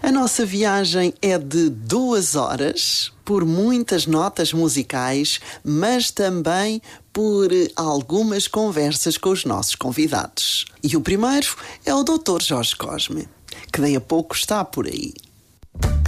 A nossa viagem é de 2 horas, por muitas notas musicais, mas também por algumas conversas com os nossos convidados. E o primeiro é o Dr. Jorge Cosme, que daí a pouco está por aí.